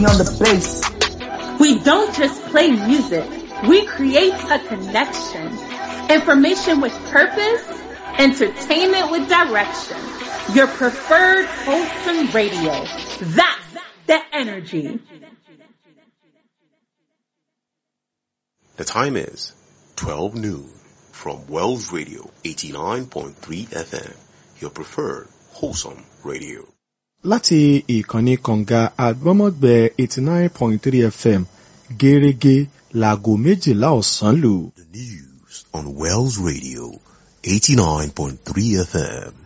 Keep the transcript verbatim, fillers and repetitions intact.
on the bass. We don't just play music. We create a connection. Information with purpose, entertainment with direction. Your preferred wholesome radio. That's the energy. The time is twelve noon from Wells Radio eighty-nine point three F M, your preferred wholesome radio. Láti ìkànnì kànga àgbọ́mọ̀gbẹ́ eighty-nine point three F M, gẹ́rẹ́gẹ́ láago méjìlá ọ̀sán lù. The news on Wells Radio eighty-nine point three F M.